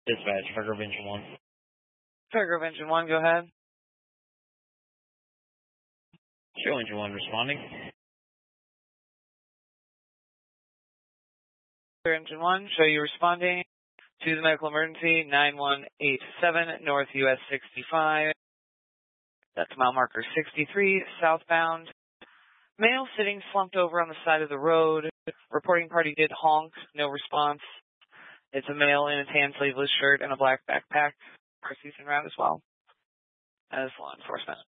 Dispatch, Fairgrove Engine 1. Fairgrove Engine 1, go ahead. Show Engine 1 responding. Engine 1, show you responding to the medical emergency 9187 North US 65. That's mile marker 63, southbound. Male sitting slumped over on the side of the road. Reporting party did honk, no response. It's a male in a tan sleeveless shirt and a black backpack. Car season route as well as law enforcement.